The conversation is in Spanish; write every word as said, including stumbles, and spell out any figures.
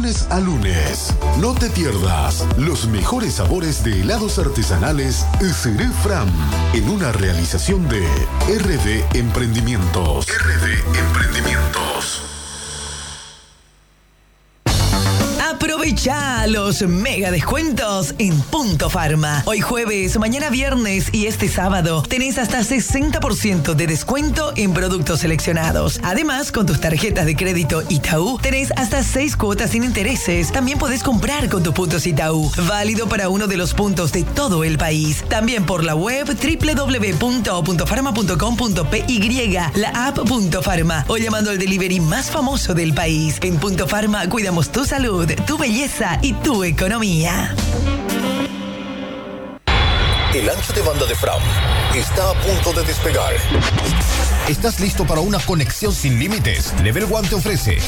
lunes a lunes. No te pierdas los mejores sabores de helados artesanales Seré Fram, en una realización de R D Emprendimientos. R D Emprendimientos. Aprovecha los mega descuentos en Punto Pharma. Hoy jueves, mañana viernes y este sábado tenés hasta sesenta por ciento de descuento en productos seleccionados. Además, con tus tarjetas de crédito Itaú tenés hasta seis cuotas sin intereses. También podés comprar con tus puntos Itaú. Válido para uno de los puntos de todo el país. También por la web doble u doble u doble u punto punto pharma punto com punto p y, la app Punto Pharma o llamando al delivery más famoso del país. En Punto Pharma cuidamos tu salud, tu belleza y tu economía. El ancho de banda de Fram está a punto de despegar. ¿Estás listo para una conexión sin límites? Level One te ofrece